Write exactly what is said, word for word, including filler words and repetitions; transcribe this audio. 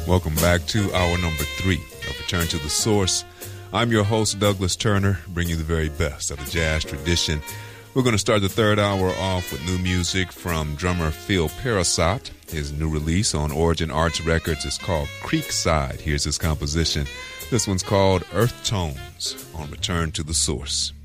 Welcome back to hour number three of Return to the Source. I'm your host, Douglas Turner, bringing you the very best of the jazz tradition. We're going to start the third hour off with new music from drummer Phil Parasot. His new release on Origin Arts Records is called Creekside. Here's his composition. This one's called Earth Tones on Return to the Source.